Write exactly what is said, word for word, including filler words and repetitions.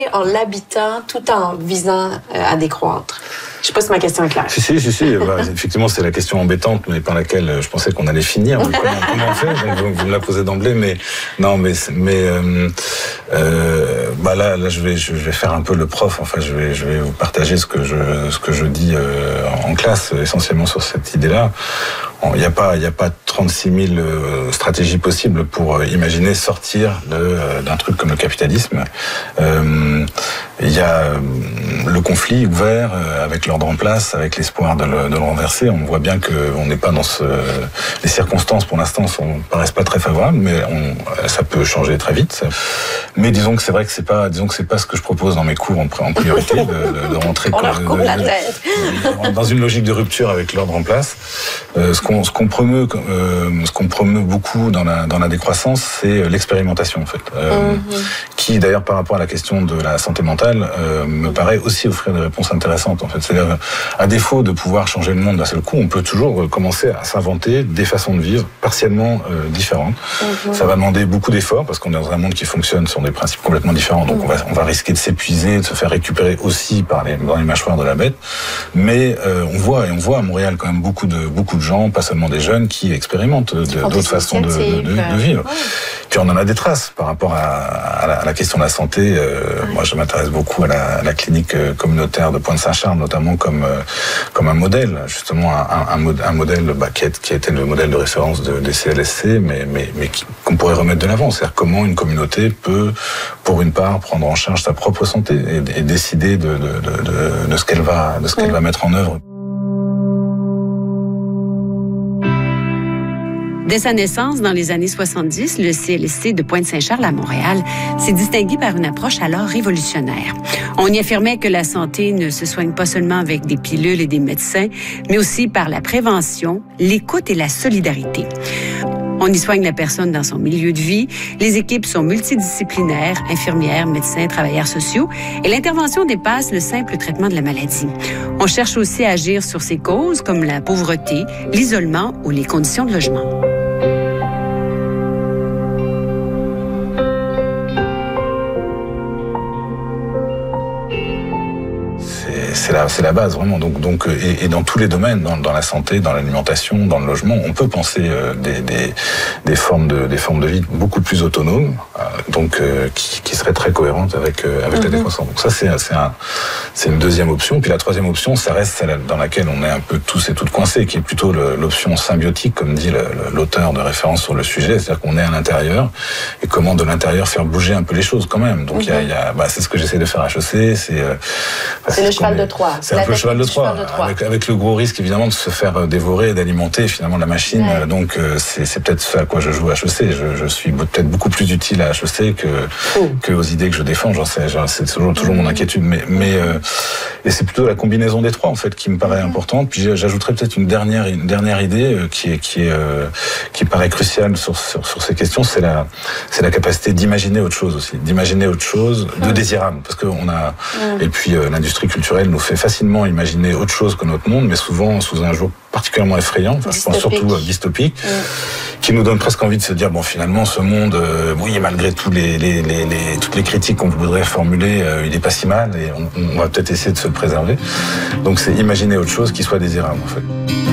en l'habitant tout en visant à décroître? Je sais pas si ma question est claire. Si, si, si, si. Bah, effectivement, c'est la question embêtante, mais par laquelle je pensais qu'on allait finir. Comment, comment on fait? Donc, vous, vous me la posez d'emblée, mais non, mais mais euh, euh, bah là, là, je vais je vais faire un peu le prof. Enfin, je vais je vais vous partager ce que je ce que je dis euh, en classe, essentiellement sur cette idée-là. Il n'y a pas il y a pas trente-six mille euh, stratégies possibles pour imaginer sortir de, d'un truc comme le capitalisme. Euh, il y a le conflit ouvert avec l'ordre en place, avec l'espoir de le, de le renverser. On voit bien qu'on n'est pas dans ce... Les circonstances, pour l'instant, ne paraissent pas très favorables, mais on, ça peut changer très vite. Mais disons que c'est vrai que c'est pas, disons que c'est pas ce que je propose dans mes cours en, en priorité, de, de, de rentrer on leur coupe la tête. dans une logique de rupture avec l'ordre en place. Euh, ce qu'on ce qu'on promeut, euh, ce qu'on promeut beaucoup dans la dans la décroissance, c'est l'expérimentation en fait, euh, mm-hmm. qui d'ailleurs par rapport à la question de la santé mentale euh, me paraît aussi offrir des réponses intéressantes en fait. C'est-à-dire, à défaut de pouvoir changer le monde d'un seul coup, on peut toujours commencer à s'inventer des façons de vivre partiellement euh, différentes. Mm-hmm. Ça va demander beaucoup d'efforts parce qu'on est dans un monde qui fonctionne sur des principes complètement différents. Donc mm-hmm. on va on va risquer de s'épuiser, de se faire récupérer aussi par les dans les mâchoires de la bête. Mais euh, on voit et on voit à Montréal quand même beaucoup de beaucoup de gens, pas seulement des jeunes, qui expérimentent de, d'autres façons de, de, de, de vivre. Ouais. Puis on en a des traces par rapport à, à, la, à la question de la santé. Euh, ouais. Moi, je m'intéresse beaucoup à la, à la clinique communautaire de Pointe-Saint-Charles, notamment comme euh, comme un modèle, justement un, un, un modèle bah, qui, est, qui était le modèle de référence de, des C L S C, mais mais mais qui, qu'on pourrait remettre de l'avant. C'est-à-dire comment une communauté peut, pour une part, prendre en charge sa propre santé et, et décider de, de, de, de, de ce qu'elle va de ce qu'elle ouais. va mettre en œuvre. Dès sa naissance, dans les années soixante-dix, le C L S C de Pointe-Saint-Charles à Montréal s'est distingué par une approche alors révolutionnaire. On y affirmait que la santé ne se soigne pas seulement avec des pilules et des médecins, mais aussi par la prévention, l'écoute et la solidarité. On y soigne la personne dans son milieu de vie. Les équipes sont multidisciplinaires, infirmières, médecins, travailleurs sociaux, et l'intervention dépasse le simple traitement de la maladie. On cherche aussi à agir sur ses causes comme la pauvreté, l'isolement ou les conditions de logement. C'est la, c'est la base vraiment. Donc, donc, et, et dans tous les domaines, dans, dans la santé, dans l'alimentation, dans le logement, on peut penser euh, des, des, des formes de, des formes de vie beaucoup plus autonomes, euh, donc euh, qui, qui seraient très cohérentes avec euh, avec mm-hmm. la décroissance. Donc ça, c'est c'est un, c'est une deuxième option. Puis la troisième option, ça reste celle dans laquelle on est un peu tous et toutes coincés, qui est plutôt le, l'option symbiotique, comme dit le, l'auteur de référence sur le sujet, c'est-à-dire qu'on est à l'intérieur et comment de l'intérieur faire bouger un peu les choses quand même. Donc il mm-hmm. y a, y a bah, c'est ce que j'essaie de faire à H E C. C'est euh, bah, c'est le cheval de Troie. C'est un peu le cheval de Troie, avec, avec le gros risque évidemment de se faire dévorer et d'alimenter finalement la machine. Ouais. Donc c'est, c'est peut-être ce à quoi je joue à H E C. Je, je suis peut-être beaucoup plus utile à H E C que oh. que aux idées que je défends. J'en sais, c'est toujours, toujours mon inquiétude. Mais mais euh, et c'est plutôt la combinaison des trois en fait qui me paraît importante. Puis j'ajouterais peut-être une dernière une dernière idée qui est qui est euh, qui paraît cruciale sur, sur sur ces questions. C'est la c'est la capacité d'imaginer autre chose aussi, d'imaginer autre chose de mmh. désirable, parce que on a mmh. et puis euh, l'industrie culturelle nous fait facilement imaginer autre chose que notre monde, mais souvent sous un jour particulièrement effrayant, enfin, je pense surtout euh, dystopique, mmh. qui nous donne presque envie de se dire bon finalement ce monde, euh, oui malgré tous les, les, les, les toutes les critiques qu'on voudrait formuler, euh, il est pas si mal et on, on va peut-être essayer de se préserver. Donc c'est imaginer autre chose qui soit désirable en fait.